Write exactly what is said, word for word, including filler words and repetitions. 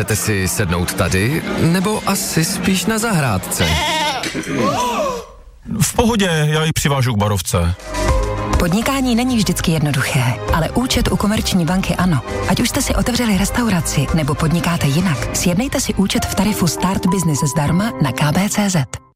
Chcete si sednout tady, nebo asi spíš na zahrádce? V pohodě, já ji přivážu k barovce. Podnikání není vždycky jednoduché, ale účet u Komerční banky ano. Ať už jste si otevřeli restauraci nebo podnikáte jinak, sjednejte si účet v tarifu Start Business zdarma na k b tečka cé zet.